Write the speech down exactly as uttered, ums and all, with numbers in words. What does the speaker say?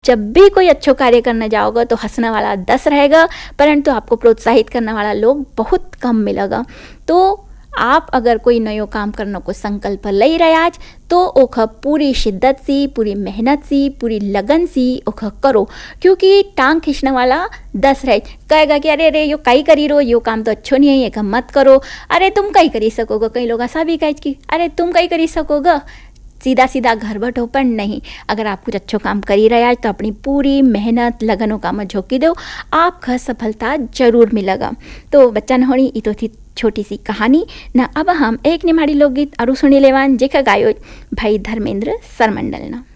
जब भी कोई अच्छो कार्य करने जाओगे तो हंसने वाला दस रहेगा, परंतु आपको प्रोत्साहित करने वाला लोग बहुत कम मिलेगा। तो आप अगर कोई नयो काम करने को संकल्प लई रहा आज तो ओख पूरी शिद्दत सी, पूरी मेहनत सी, पूरी लगन सी ओख करो, क्योंकि टांग खींचने वाला दस रहे कहेगा कि अरे अरे यो कई करी रो, यो काम तो अच्छो नहीं है, ये काम मत करो, अरे तुम कई करी सकोगे। कई लोग ऐसा भी कहे कि अरे तुम कई करी सकोगे, सीधा सीधा घर बैठो। पर नहीं, अगर आप कुछ अच्छो काम कर ही रहे हैं तो अपनी पूरी मेहनत लगनों काम झोंकी दो, आपका सफलता जरूर मिलेगा। तो बच्चा न होनी ये तो थी छोटी सी कहानी ना। अब हम एक निमाड़ी लोकगीत और सुनी लेवान जेका गायो भाई धर्मेंद्र सरमंडल ना।